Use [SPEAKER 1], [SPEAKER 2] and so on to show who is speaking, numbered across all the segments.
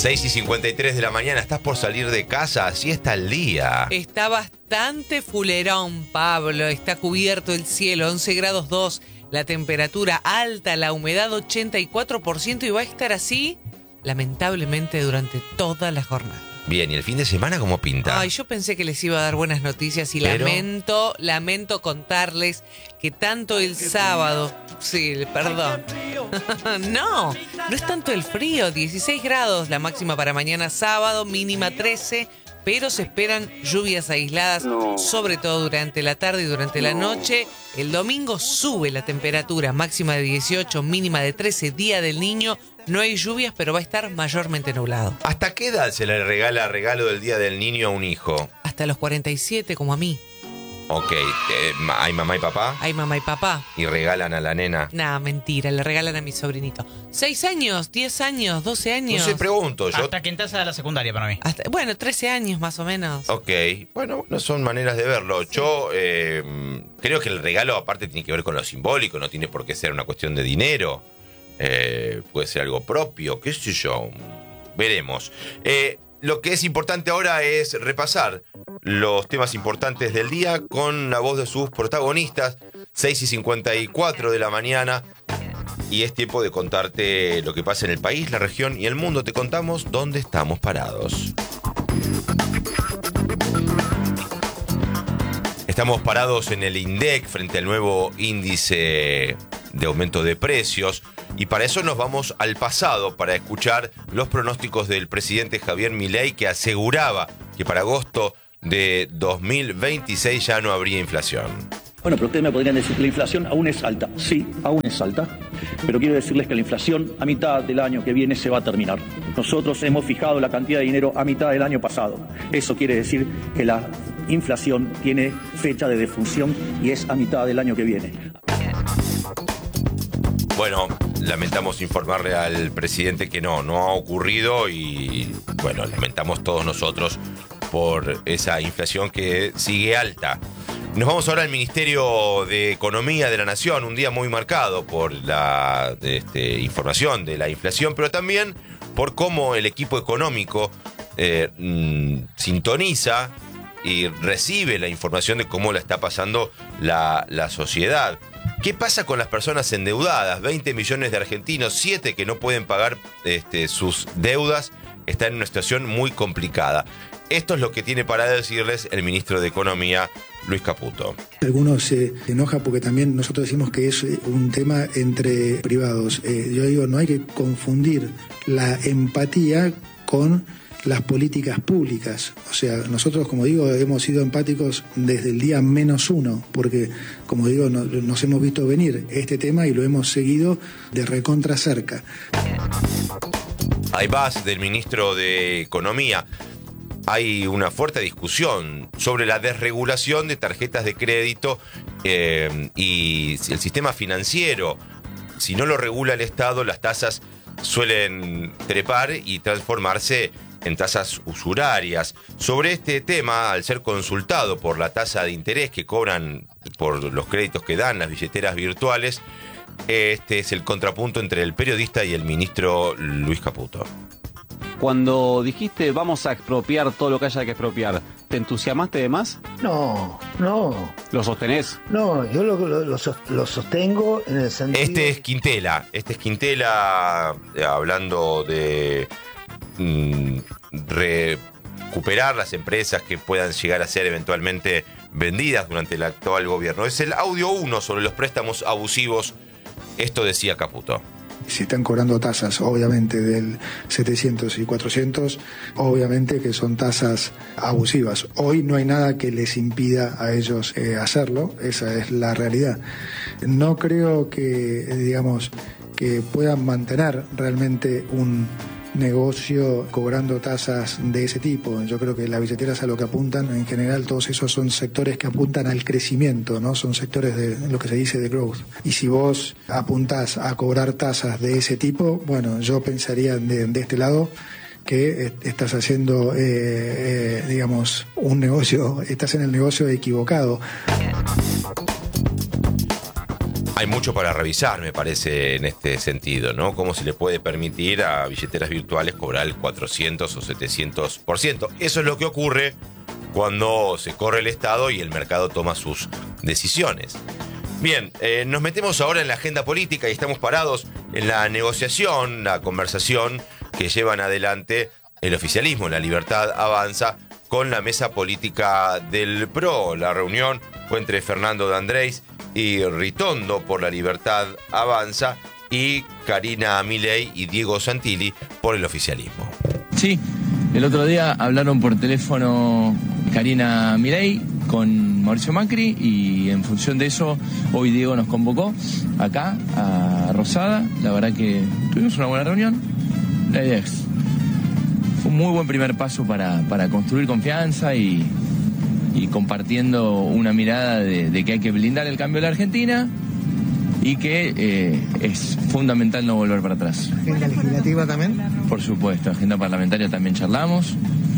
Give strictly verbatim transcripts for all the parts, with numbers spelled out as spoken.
[SPEAKER 1] seis y cincuenta y tres de la mañana, ¿estás por salir de casa? Así está el día.
[SPEAKER 2] Está bastante fulerón, Pablo. Está cubierto el cielo, once grados dos. La temperatura alta, la humedad ochenta y cuatro por ciento y va a estar así, lamentablemente, durante toda la jornada.
[SPEAKER 1] Bien, ¿y el fin de semana cómo pinta?
[SPEAKER 2] Ay, yo pensé que les iba a dar buenas noticias y
[SPEAKER 1] Pero...
[SPEAKER 2] lamento, lamento contarles que tanto el sábado... Sí, perdón. No, no es tanto el frío, dieciséis grados la máxima para mañana sábado, mínima trece, pero se esperan lluvias aisladas, no. sobre todo durante la tarde y durante no. la noche. El domingo sube la temperatura, máxima de dieciocho, mínima de trece, día del niño. No hay lluvias, pero va a estar mayormente nublado.
[SPEAKER 1] ¿Hasta qué edad se le regala regalo del Día del Niño a un hijo?
[SPEAKER 2] Hasta los cuarenta y siete, como a mí.
[SPEAKER 1] Ok, eh, ¿hay mamá y papá?
[SPEAKER 2] Hay mamá y papá.
[SPEAKER 1] ¿Y regalan a la nena?
[SPEAKER 2] Nah, mentira, le regalan a mi sobrinito. ¿Seis años? ¿Diez años? ¿Doce años?
[SPEAKER 1] No sé, pregunto yo.
[SPEAKER 3] Hasta que entras a la secundaria para mí.
[SPEAKER 2] Hasta, bueno, trece años más o menos.
[SPEAKER 1] Ok, bueno, bueno, son maneras de verlo. Sí. Yo eh, creo que el regalo aparte tiene que ver con lo simbólico, no tiene por qué ser una cuestión de dinero. Eh, puede ser algo propio, qué sé yo. Veremos. Eh, lo que es importante ahora es repasar los temas importantes del día con la voz de sus protagonistas. seis y cincuenta y cuatro de la mañana. Y es tiempo de contarte lo que pasa en el país, la región y el mundo. Te contamos dónde estamos parados. Estamos parados en el INDEC frente al nuevo índice de aumento de precios. Y para eso nos vamos al pasado, para escuchar los pronósticos del presidente Javier Milei, que aseguraba que para agosto de dos mil veintiséis ya no habría inflación.
[SPEAKER 4] Bueno, pero ustedes me podrían decir que la inflación aún es alta. Sí, aún es alta. Pero quiero decirles que la inflación a mitad del año que viene se va a terminar. Nosotros hemos fijado la cantidad de dinero a mitad del año pasado. Eso quiere decir que la inflación tiene fecha de defunción y es a mitad del año que viene.
[SPEAKER 1] Bueno, lamentamos informarle al presidente que no, no ha ocurrido y, bueno, lamentamos todos nosotros por esa inflación que sigue alta. Nos vamos ahora al Ministerio de Economía de la Nación, un día muy marcado por la este, información de la inflación, pero también por cómo el equipo económico eh, mm, sintoniza y recibe la información de cómo la está pasando la, la sociedad. ¿Qué pasa con las personas endeudadas? veinte millones de argentinos, siete que no pueden pagar este, sus deudas, están en una situación muy complicada. Esto es lo que tiene para decirles el ministro de Economía, Luis Caputo.
[SPEAKER 5] Algunos se enojan porque también nosotros decimos que es un tema entre privados. Eh, yo digo, no hay que confundir la empatía con las políticas públicas. O sea, nosotros, como digo, hemos sido empáticos desde el día menos uno, porque, como digo, no, nos hemos visto venir este tema y lo hemos seguido de recontra cerca.
[SPEAKER 1] Ahí vas del ministro de Economía. Hay una fuerte discusión sobre la desregulación de tarjetas de crédito eh, y el sistema financiero. Si no lo regula el Estado, las tasas suelen trepar y transformarse en tasas usurarias. Sobre este tema, al ser consultado por la tasa de interés que cobran por los créditos que dan las billeteras virtuales, este es el contrapunto entre el periodista y el ministro Luis Caputo.
[SPEAKER 6] Cuando dijiste vamos a expropiar todo lo que haya que expropiar, ¿te entusiasmaste de más?
[SPEAKER 7] No, no.
[SPEAKER 6] ¿Lo sostenés?
[SPEAKER 7] No, yo lo, lo, lo, lo sostengo en el sentido...
[SPEAKER 1] Este es Quintela, este es Quintela eh, hablando de mmm, recuperar las empresas que puedan llegar a ser eventualmente vendidas durante el actual gobierno. Es el audio uno sobre los préstamos abusivos. Esto decía Caputo.
[SPEAKER 5] Si están cobrando tasas, obviamente, del setecientos y cuatrocientos, obviamente que son tasas abusivas. Hoy no hay nada que les impida a ellos eh, hacerlo, esa es la realidad. No creo que, digamos, que puedan mantener realmente un negocio cobrando tasas de ese tipo. Yo creo que las billeteras a lo que apuntan, en general, todos esos son sectores que apuntan al crecimiento, ¿no? Son sectores de lo que se dice de growth. Y si vos apuntás a cobrar tasas de ese tipo, bueno, yo pensaría de, de este lado que estás haciendo, eh, eh, digamos, un negocio, estás en el negocio equivocado.
[SPEAKER 1] Hay mucho para revisar, me parece, en este sentido, ¿no? Cómo se le puede permitir a billeteras virtuales cobrar el cuatrocientos o setecientos por ciento. Eso es lo que ocurre cuando se corre el Estado y el mercado toma sus decisiones. Bien, eh, nos metemos ahora en la agenda política y estamos parados en la negociación, la conversación que llevan adelante el oficialismo, La Libertad Avanza, con la mesa política del P R O. La reunión fue entre Fernando de Andrés y Ritondo por La Libertad Avanza y Karina Milei y Diego Santilli por el oficialismo.
[SPEAKER 3] Sí, el otro día hablaron por teléfono Karina Milei con Mauricio Macri y en función de eso hoy Diego nos convocó acá a Rosada. La verdad que tuvimos una buena reunión. La idea es, fue un muy buen primer paso para, para construir confianza y, y compartiendo una mirada de, de que hay que blindar el cambio de la Argentina y que eh, es fundamental no volver para atrás.
[SPEAKER 8] ¿Agenda legislativa también?
[SPEAKER 3] Por supuesto, agenda parlamentaria también charlamos.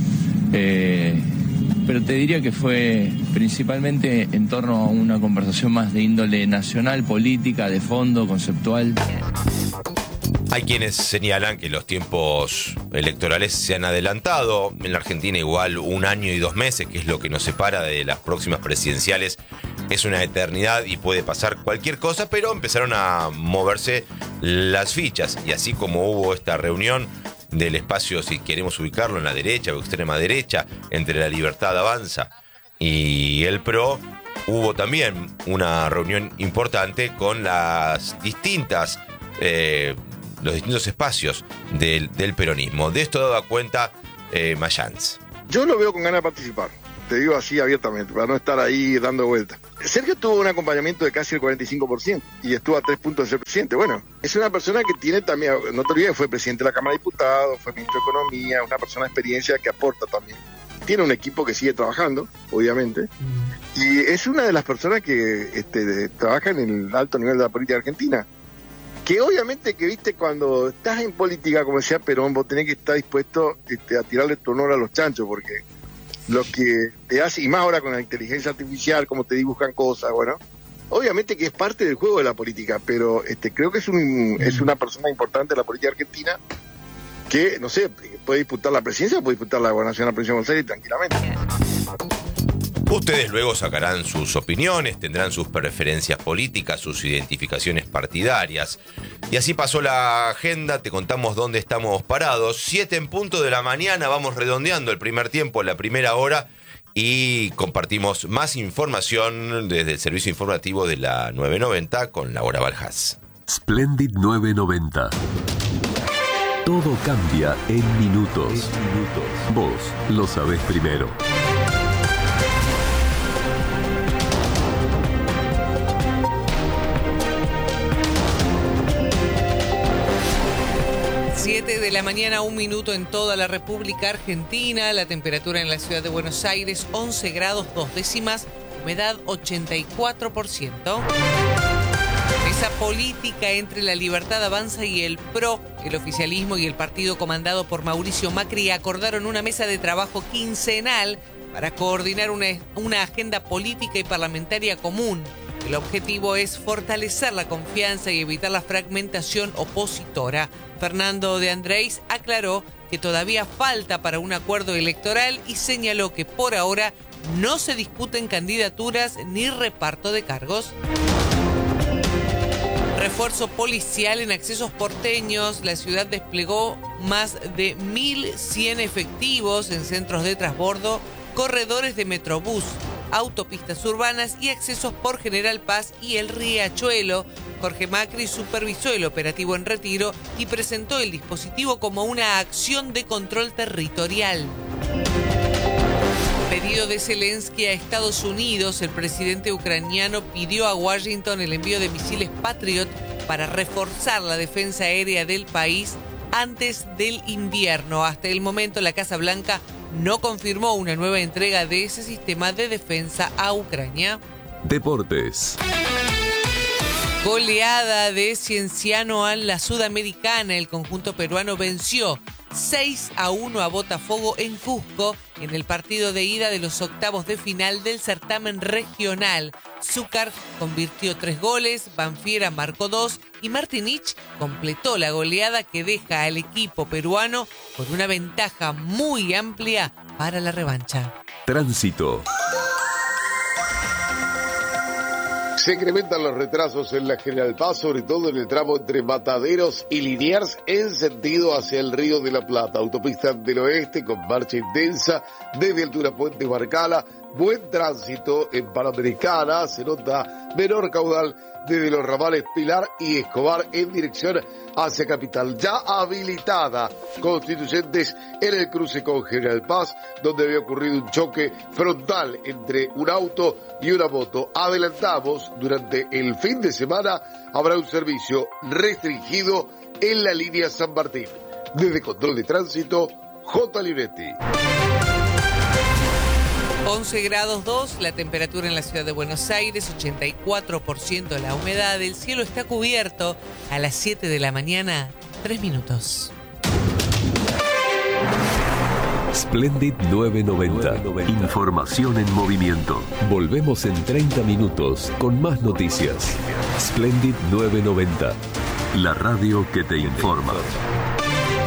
[SPEAKER 3] Eh, pero te diría que fue principalmente en torno a una conversación más de índole nacional, política, de fondo, conceptual.
[SPEAKER 1] Hay quienes señalan que los tiempos electorales se han adelantado. En la Argentina igual un año y dos meses, que es lo que nos separa de las próximas presidenciales, es una eternidad y puede pasar cualquier cosa, pero empezaron a moverse las fichas. Y así como hubo esta reunión del espacio, si queremos ubicarlo en la derecha o extrema derecha, entre La Libertad Avanza y el P R O, hubo también una reunión importante con las distintas... Eh, los distintos espacios del, del peronismo. De esto daba cuenta eh, Mayans.
[SPEAKER 9] Yo lo veo con ganas de participar, te digo así abiertamente, para no estar ahí dando vueltas. Sergio tuvo un acompañamiento de casi el cuarenta y cinco por ciento y estuvo a tres puntos de ser presidente. Bueno, es una persona que tiene también, no te olvides, fue presidente de la Cámara de Diputados, fue ministro de Economía, una persona de experiencia que aporta también. Tiene un equipo que sigue trabajando, obviamente, y es una de las personas que este, trabaja en el alto nivel de la política argentina. Que obviamente que, viste, cuando estás en política, como decía Perón, vos tenés que estar dispuesto este, a tirarle tu honor a los chanchos, porque lo que te hace, y más ahora con la inteligencia artificial, cómo te dibujan cosas, bueno, obviamente que es parte del juego de la política, pero este, creo que es, un, es una persona importante de la política argentina que, no sé, puede disputar la presidencia o puede disputar la gobernación de la provincia de Buenos Aires tranquilamente.
[SPEAKER 1] Ustedes luego sacarán sus opiniones, tendrán sus preferencias políticas, sus identificaciones partidarias. Y así pasó la agenda, te contamos dónde estamos parados. Siete en punto de la mañana, vamos redondeando el primer tiempo, la primera hora, y compartimos más información desde el servicio informativo de la nueve noventa con Laura Baljás.
[SPEAKER 10] Splendid nueve noventa. Todo cambia en minutos. En minutos. Vos lo sabés primero.
[SPEAKER 2] siete de la mañana, un minuto en toda la República Argentina. La temperatura en la ciudad de Buenos Aires, once grados, dos décimas. Humedad, ochenta y cuatro por ciento. Esa política entre La Libertad Avanza y el P R O, el oficialismo y el partido comandado por Mauricio Macri acordaron una mesa de trabajo quincenal para coordinar una, una agenda política y parlamentaria común. El objetivo es fortalecer la confianza y evitar la fragmentación opositora. Fernando de Andrés aclaró que todavía falta para un acuerdo electoral y señaló que por ahora no se discuten candidaturas ni reparto de cargos. Refuerzo policial en accesos porteños. La ciudad desplegó más de mil cien efectivos en centros de transbordo, corredores de Metrobús, autopistas urbanas y accesos por General Paz y el Riachuelo. Jorge Macri supervisó el operativo en Retiro y presentó el dispositivo como una acción de control territorial. Pedido de Zelensky a Estados Unidos, el presidente ucraniano pidió a Washington el envío de misiles Patriot para reforzar la defensa aérea del país antes del invierno. Hasta el momento, la Casa Blanca no confirmó una nueva entrega de ese sistema de defensa a Ucrania.
[SPEAKER 10] Deportes.
[SPEAKER 2] Goleada de Cienciano a la Sudamericana. El conjunto peruano venció seis a uno a Botafogo en Cusco en el partido de ida de los octavos de final del certamen regional. Zúcar convirtió tres goles, Banfiera marcó dos y Martinich completó la goleada que deja al equipo peruano con una ventaja muy amplia para la revancha.
[SPEAKER 10] Tránsito.
[SPEAKER 8] Se incrementan los retrasos en la General Paz, sobre todo en el tramo entre Mataderos y Liniers, en sentido hacia el Río de la Plata. Autopista del Oeste con marcha intensa desde altura Puente Barcala. Buen tránsito en Panamericana, se nota menor caudal desde los ramales Pilar y Escobar en dirección hacia Capital. Ya habilitada Constituyentes en el cruce con General Paz, donde había ocurrido un choque frontal entre un auto y una moto. Adelantamos, durante el fin de semana habrá un servicio restringido en la línea San Martín. Desde Control de Tránsito, J. Linetti.
[SPEAKER 2] once grados dos, la temperatura en la ciudad de Buenos Aires, ochenta y cuatro por ciento la humedad, el cielo está cubierto. A las siete de la mañana, tres minutos.
[SPEAKER 10] Splendid novecientos noventa. Información en movimiento. Volvemos en treinta minutos con más noticias. Splendid novecientos noventa. La radio que te informa.